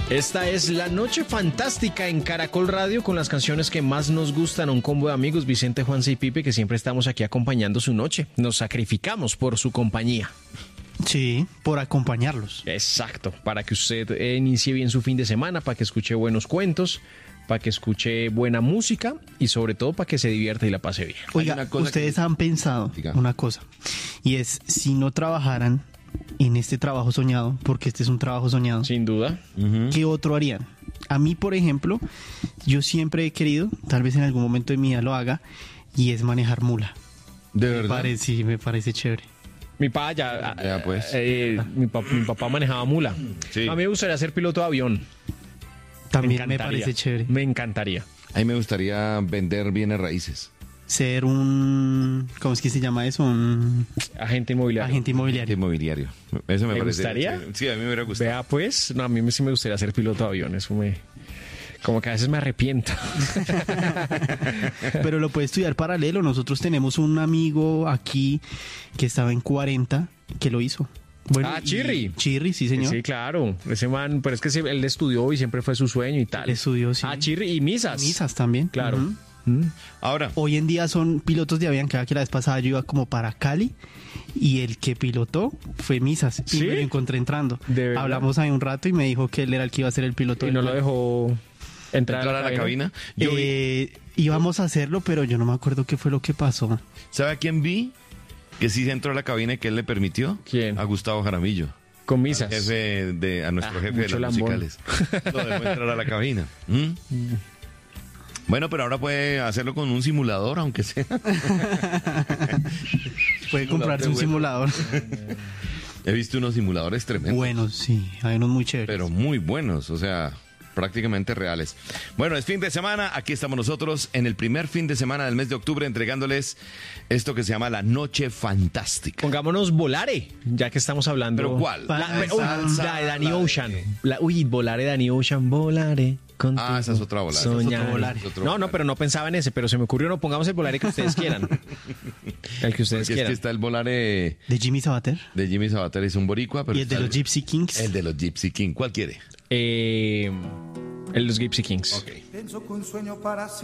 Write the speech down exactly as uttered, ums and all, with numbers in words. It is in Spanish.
Esta es La Noche Fantástica en Caracol Radio con las canciones que más nos gustan. Un combo de amigos, Vicente, Juanse y Pipe, que siempre estamos aquí acompañando su noche. Nos sacrificamos por su compañía. Sí, por acompañarlos. Exacto, para que usted eh, inicie bien su fin de semana, para que escuche buenos cuentos, para que escuche buena música y sobre todo para que se divierta y la pase bien. Oiga, ustedes que... han pensado Diga. una cosa, y es, si no trabajaran en este trabajo soñado, porque este es un trabajo soñado. Sin duda. Uh-huh. ¿Qué otro harían? A mí, por ejemplo, yo siempre he querido, tal vez en algún momento de mi vida lo haga, y es manejar mula. ¿De me verdad? Parece, sí, me parece chévere. Mi papá ya, ya pues. eh, mi, papá, mi papá manejaba mula. Sí. A mí me gustaría ser piloto de avión. También me, me parece chévere. Me encantaría. A mí me gustaría vender bienes raíces. Ser un... ¿Cómo es que se llama eso? Un... Agente inmobiliario. Agente inmobiliario. Agente inmobiliario. Eso me, ¿Me parece, gustaría? Sí, a mí me hubiera gustado. Vea, pues, no, a mí sí me gustaría ser piloto de avión. Eso me... Como que a veces me arrepiento. Pero lo puede estudiar paralelo. Nosotros tenemos un amigo aquí que estaba en cuarenta que lo hizo. Bueno, ah, Chirri. Chirri, sí, señor. Sí, claro. Ese man, pero es que él estudió y siempre fue su sueño y tal. Él estudió, sí. Ah, Chirri y Misas. Y Misas también. Claro. Uh-huh. Uh-huh. Ahora. Hoy en día son pilotos de avión. Cada que la vez pasada yo iba como para Cali y el que pilotó fue Misas. ¿Sí? Y me lo encontré entrando. Hablamos ahí un rato y me dijo que él era el que iba a ser el piloto. Y no lo dejó entrar, entrar a la cabina. Yo eh, vi... Íbamos a hacerlo, pero yo no me acuerdo qué fue lo que pasó. ¿Sabe a quién vi? Que sí entró a la cabina y que él le permitió. ¿Quién? A Gustavo Jaramillo. Con Misas. Jefe de, a nuestro ah, jefe de los lambón. musicales. Lo dejó entrar a la cabina. ¿Mm? Bueno, pero ahora puede hacerlo con un simulador, aunque sea. Puede comprarse un simulador. He visto unos simuladores tremendos. Buenos, sí. Hay unos muy chéveres. Pero muy buenos, o sea... prácticamente reales. Bueno, es fin de semana, aquí estamos nosotros en el primer fin de semana del mes de octubre entregándoles esto que se llama La Noche Fantástica. Pongámonos Volare, ya que estamos hablando. ¿Pero cuál? La, la, uy, la de Danny Ocean. La, uy, Volare, Danny Ocean, Volare. Contigo, ah, esa es otra Volare. Es otro volare. No, no, no, pero no pensaba en ese, pero se me ocurrió, no, pongamos el Volare que ustedes quieran. El que ustedes Porque quieran. Es que está el Volare... ¿De Jimmy Sabater? De Jimmy Sabater, es un boricua. Pero ¿Y el de los Gypsy Kings? El de los Gypsy Kings, ¿cuál quiere? Eh, el de los Gypsy Kings. Ok.